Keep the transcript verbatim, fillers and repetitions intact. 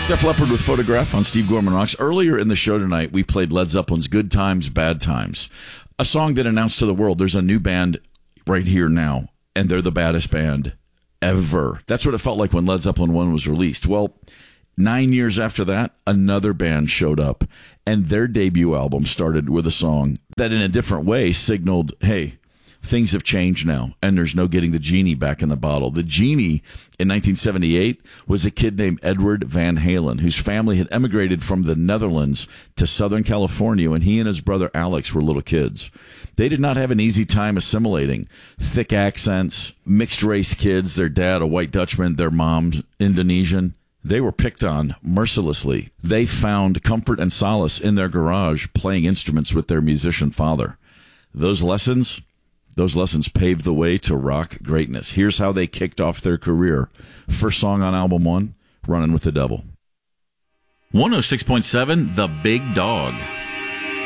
Def Leppard with Photograph on Steve Gorman Rocks. Earlier in the show tonight, we played Led Zeppelin's Good Times, Bad Times, a song that announced to the world there's a new band right here now, and they're the baddest band ever. That's what it felt like when Led Zeppelin one was released. Well, nine years after that, another band showed up, and their debut album started with a song that in a different way signaled, hey, things have changed now, and there's no getting the genie back in the bottle. The genie in nineteen seventy-eight was a kid named Edward Van Halen, whose family had emigrated from the Netherlands to Southern California when he and his brother Alex were little kids. They did not have an easy time assimilating. Thick accents, mixed-race kids, their dad a white Dutchman, their mom's Indonesian. They were picked on mercilessly. They found comfort and solace in their garage playing instruments with their musician father. Those lessons... Those lessons paved the way to rock greatness. Here's how they kicked off their career. First song on album one, Running with the Devil. one oh six point seven, The Big Dog.